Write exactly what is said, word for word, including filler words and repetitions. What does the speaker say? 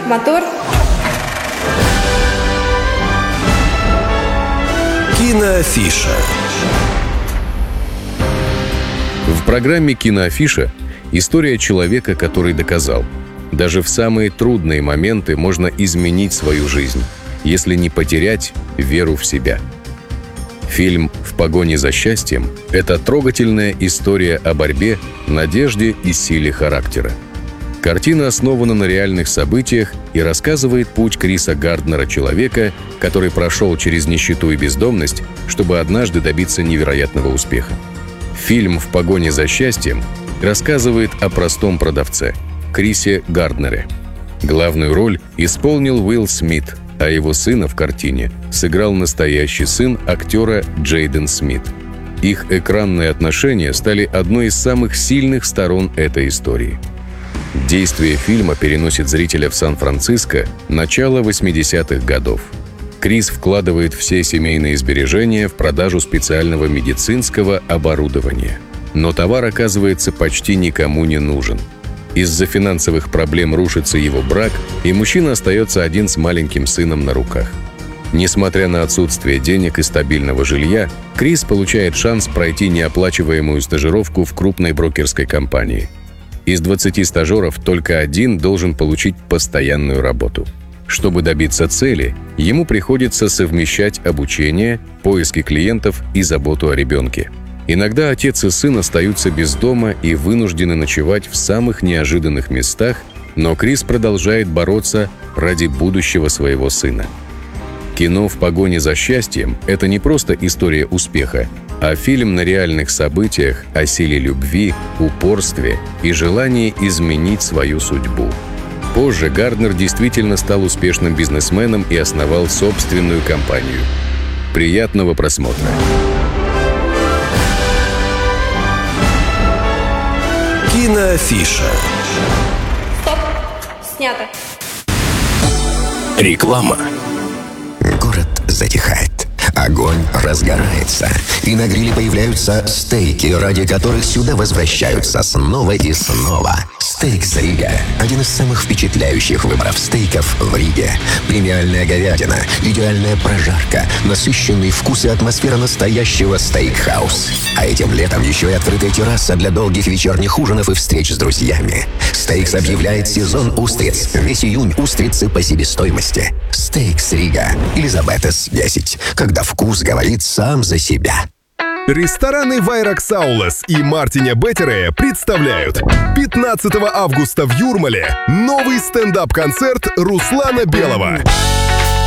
Мотор. Киноафиша. В программе «Киноафиша» история человека, который доказал: даже в самые трудные моменты можно изменить свою жизнь, если не потерять веру в себя. Фильм «В погоне за счастьем» — это трогательная история о борьбе, надежде и силе характера. Картина основана на реальных событиях и рассказывает путь Криса Гарднера, человека, который прошел через нищету и бездомность, чтобы однажды добиться невероятного успеха. Фильм «В погоне за счастьем» рассказывает о простом продавце — Крисе Гарднере. Главную роль исполнил Уилл Смит, а его сына в картине сыграл настоящий сын актера Джейден Смит. Их экранные отношения стали одной из самых сильных сторон этой истории. Действие фильма переносит зрителя в Сан-Франциско начала восьмидесятых годов. Крис вкладывает все семейные сбережения в продажу специального медицинского оборудования. Но товар оказывается почти никому не нужен. Из-за финансовых проблем рушится его брак, и мужчина остается один с маленьким сыном на руках. Несмотря на отсутствие денег и стабильного жилья, Крис получает шанс пройти неоплачиваемую стажировку в крупной брокерской компании. Из двадцати стажеров только один должен получить постоянную работу. Чтобы добиться цели, ему приходится совмещать обучение, поиски клиентов и заботу о ребенке. Иногда отец и сын остаются без дома и вынуждены ночевать в самых неожиданных местах, но Крис продолжает бороться ради будущего своего сына. Кино «В погоне за счастьем» — это не просто история успеха, а фильм на реальных событиях о силе любви, упорстве и желании изменить свою судьбу. Позже Гарднер действительно стал успешным бизнесменом и основал собственную компанию. Приятного просмотра! Киноафиша. Стоп. Снято. Реклама. Город затихает. Огонь разгорается, и на гриле появляются стейки, ради которых сюда возвращаются снова и снова. Стейкс Рига – один из самых впечатляющих выборов стейков в Риге. Премиальная говядина, идеальная прожарка, насыщенный вкус и атмосфера настоящего стейкхаус. А этим летом еще и открытая терраса для долгих вечерних ужинов и встреч с друзьями. Стейкс объявляет сезон устриц. Весь июнь устрицы по себестоимости. Стейкс Рига. Елизабетес десять. Когда вкус говорит сам за себя. Рестораны Вайракс Аулас и Мартиня Беттере представляют пятнадцатого августа в Юрмале новый стендап-концерт Руслана Белого.